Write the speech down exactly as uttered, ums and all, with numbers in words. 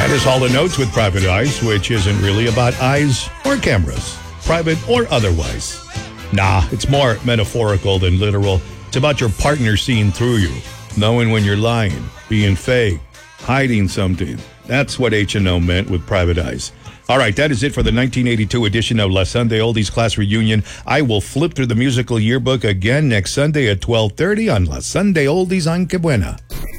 That is Hall and Oates with Private Eyes, which isn't really about eyes or cameras, private or otherwise. Nah, it's more metaphorical than literal. It's about your partner seeing through you, knowing when you're lying, being fake, hiding something. That's what H and O meant with Private Eyes. All right, that is it for the nineteen eighty-two edition of La Sunday Oldies Class Reunion. I will flip through the musical yearbook again next Sunday at twelve thirty on La Sunday Oldies on Que Buena.